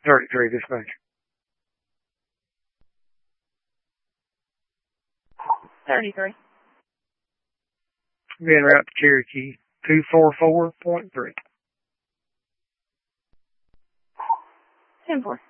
33 dispatch. Being route to Cherokee 244.3. 10-4.